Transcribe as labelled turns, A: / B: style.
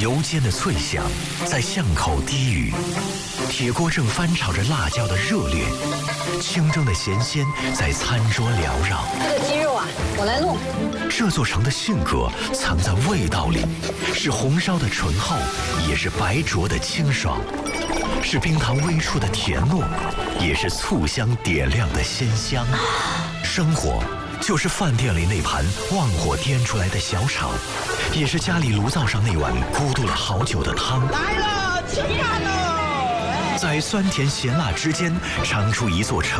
A: 油煎的脆香在巷口低语，铁锅正翻炒着辣椒的热烈，清蒸的咸鲜在餐桌缭绕。
B: 这个鸡肉啊，我来弄。
A: 这座城的性格藏在味道里，是红烧的醇厚，也是白灼的清爽，是冰糖微触的甜糯，也是醋香点亮的鲜香。生活就是饭店里那盘旺火颠出来的小炒，也是家里炉灶上那碗咕嘟了好久的汤。
C: 来了，吃饭喽！
A: 在酸甜咸辣之间尝出一座城